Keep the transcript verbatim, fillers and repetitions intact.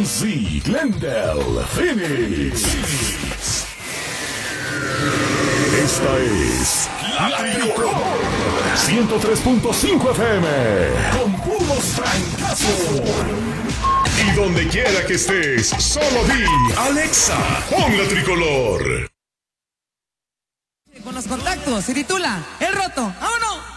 Muncie, Glendale, Phoenix. Esta es La Tricolor ciento tres punto cinco F M con puros francazos. Y donde quiera que estés, solo di Alexa, pon La Tricolor. Con los contactos se titula El Roto. ¡Vámonos!